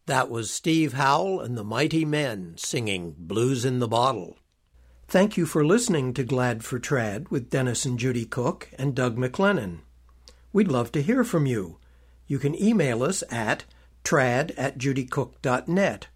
That was Steve Howell and the Mighty Men singing Blues in the Bottle. Thank you for listening to Glad for Trad with Dennis and Judy Cook and Doug McLennan. We'd love to hear from you. You can email us at trad@judycook.net